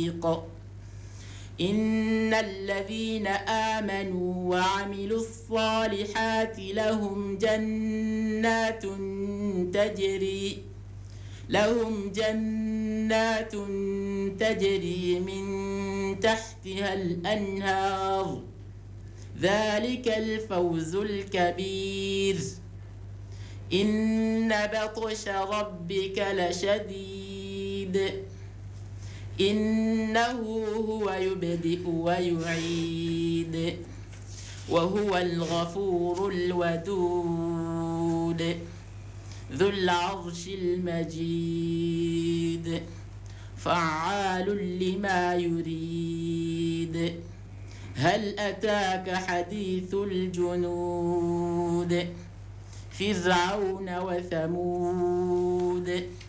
رفيق إن الذين آمنوا وعملوا الصالحات لهم جنات تجري من تحتها الأنهار ذلك الفوز الكبير إن بطش ربك لشديد إنه هو يبدئ ويعيد وهو الغفور الودود ذو العرش المجيد فعال لما يريد هل أتاك حديث الجنود فرعون وثمود